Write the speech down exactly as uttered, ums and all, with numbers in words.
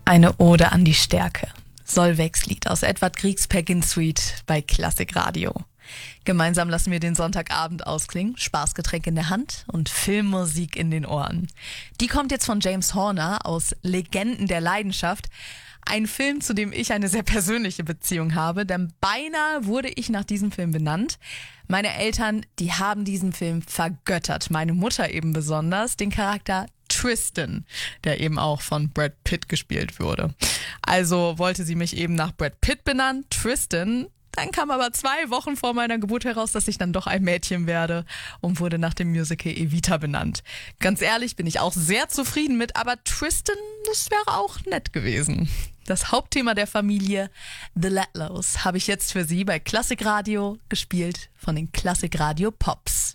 Eine Ode an die Stärke. Solveig's Lied aus Edvard Griegs Pekin Suite bei Klassik Radio. Gemeinsam lassen wir den Sonntagabend ausklingen, Spaßgetränk in der Hand und Filmmusik in den Ohren. Die kommt jetzt von James Horner aus Legenden der Leidenschaft. Ein Film, zu dem ich eine sehr persönliche Beziehung habe, denn beinahe wurde ich nach diesem Film benannt. Meine Eltern, die haben diesen Film vergöttert. Meine Mutter eben besonders, den Charakter Tristan, der eben auch von Brad Pitt gespielt wurde. Also wollte sie mich eben nach Brad Pitt benennen, Tristan. Dann kam aber zwei Wochen vor meiner Geburt heraus, dass ich dann doch ein Mädchen werde und wurde nach dem Musical Evita benannt. Ganz ehrlich, bin ich auch sehr zufrieden mit, aber Tristan, das wäre auch nett gewesen. Das Hauptthema der Familie, The Latlos, habe ich jetzt für Sie bei Klassik Radio gespielt von den Klassik Radio Pops.